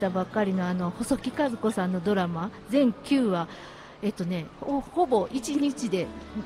たばっかりの細木数子さんのドラマ全9話、ほぼ1日で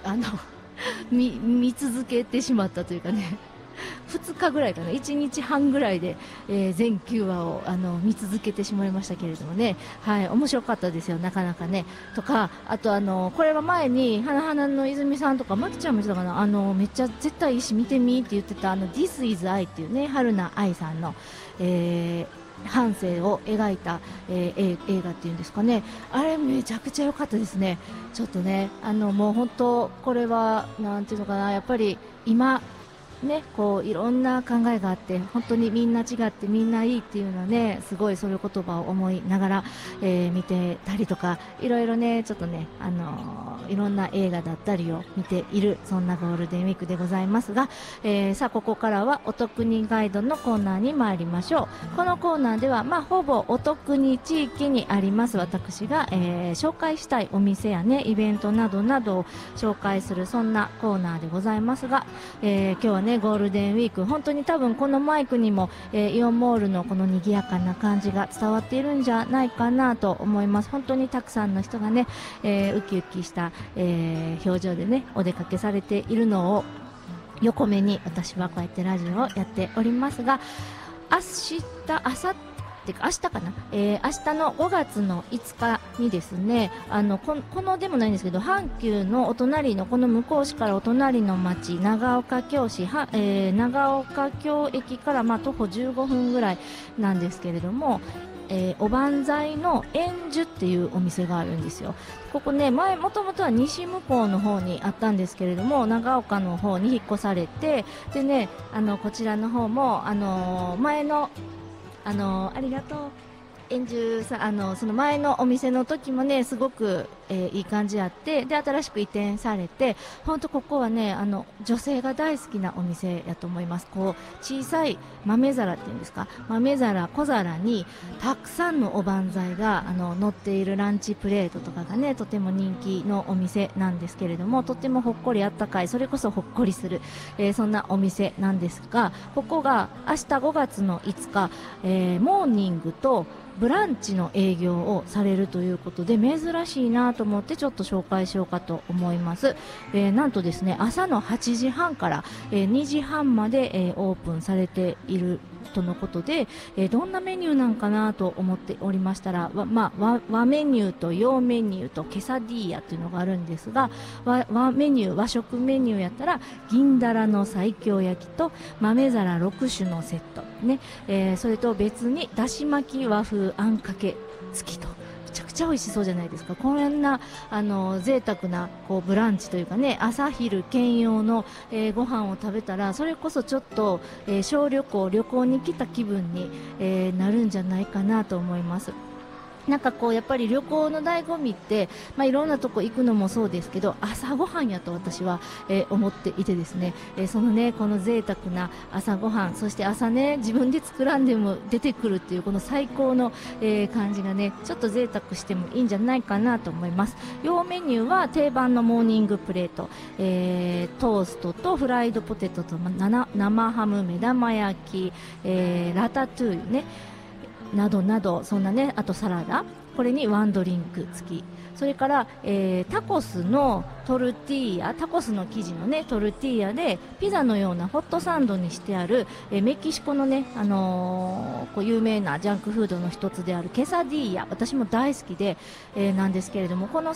見続けてしまったというかね、2日ぐらいかな、1日半ぐらいで、全9話を見続けてしまいましたけれどもね、はい、面白かったですよ、なかなかね。とか、あとこれは前に、花々の泉さんとか、まきちゃんも言ってたかな、めっちゃ絶対いいし、見てみって言ってた、This is I っていうね、春菜愛さんの、半生を描いた、映画っていうんですかね、あれめちゃくちゃ良かったですね。ちょっとね、もう本当これはなんていうのかな、やっぱり今ね、こういろんな考えがあって本当にみんな違ってみんないいっていうのはね、すごいそういう言葉を思いながら、見てたりとか、いろいろね、ちょっとね、いろんな映画だったりを見ている、そんなゴールデンウィークでございますが、さあここからはお得にガイドのコーナーに参りましょう。このコーナーでは、ほぼお得に地域にあります私が、紹介したいお店やね、イベントなどなどを紹介する、そんなコーナーでございますが、今日はね、ゴールデンウィーク、本当に多分このマイクにも、イオンモールのこの賑やかな感じが伝わっているんじゃないかなと思います。本当にたくさんの人がね、ウキウキした、表情でね、お出かけされているのを横目に私はこうやってラジオをやっておりますが、明日、明後日か明日かな、明日の5月の5日にですね、このでもないんですけど、阪急のお隣のこの向こう市からお隣の町、長岡京市、長岡京駅から徒歩15分ぐらいなんですけれども、おばんざいの円寿っていうお店があるんですよ。ここね、前もともとは西向こうの方にあったんですけれども、長岡の方に引っ越されて、でね、こちらの方も前のありがとう。円寿さん、その前のお店の時もね、すごく、いい感じあって、で、新しく移転されて、本当ここはね、女性が大好きなお店やと思います。こう、小さい豆皿っていうんですか、豆皿、小皿に、たくさんのおばんざいが、乗っているランチプレートとかがね、とても人気のお店なんですけれども、とてもほっこりあったかい、それこそほっこりする、そんなお店なんですが、ここが明日5月の5日、モーニングと、ブランチの営業をされるということで、珍しいなと思ってちょっと紹介しようかと思います。なんとですね、朝の8時半から、2時半まで、オープンされているとのことで、どんなメニューなんかなと思っておりましたら、和メニューと洋メニューとケサディーヤというのがあるんですが、和メニュー、和食メニューやったら銀だらの西京焼きと豆皿6種のセットね、それと別にだし巻き和風あんかけ付きと、めちゃくちゃ美味しそうじゃないですか。こんな贅沢なこうブランチというかね、朝昼兼用の、ご飯を食べたら、それこそちょっと、小旅行に来た気分に、なるんじゃないかなと思います。なんかこうやっぱり旅行の醍醐味って、いろんなとこ行くのもそうですけど、朝ごはんやと私は、思っていてですね、そのね、この贅沢な朝ごはん、そして朝ね、自分で作らんでも出てくるっていうこの最高の、感じがね、ちょっと贅沢してもいいんじゃないかなと思います。洋メニューは定番のモーニングプレート、トーストとフライドポテトと、生ハム、目玉焼き、ラタトゥイユね、などなど、そんなね、あとサラダ、これにワンドリンク付き、それから、タコスのトルティーヤ、タコスの生地のねトルティーヤでピザのようなホットサンドにしてある、メキシコのね、こう有名なジャンクフードの一つであるケサディーヤ、私も大好きで、なんですけれども、この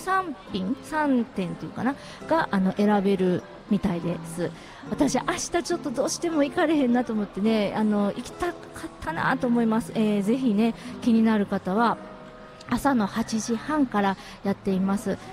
3点というかなが選べるみたいです。私明日ちょっとどうしても行かれへんなと思ってね、行きたかったなと思います。ぜひね、気になる方は朝の8時半からやっています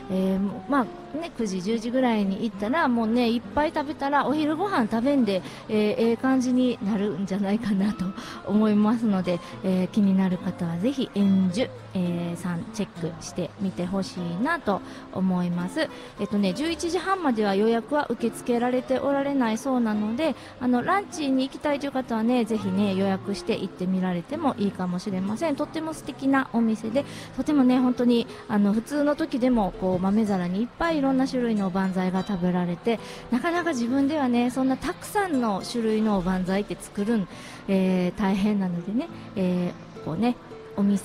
。9時10時ぐらいに行ったら、もうね、いっぱい食べたらお昼ご飯食べんで、感じになるんじゃないかなと思いますので、気になる方はぜひ円寿、さんチェックしてみてほしいなと思います。11時半までは予約は受け付けられておられないそうなので、ランチに行きたいという方はね、ぜひね、予約して行ってみられてもいいかもしれません。とっても素敵なお店で、とてもね、本当に普通の時でもこう豆皿にいっぱいいろんな種類のおばんざいが食べられて、なかなか自分ではね、そんなたくさんの種類のおばんざいって作る大変なのでね、こうね、 お店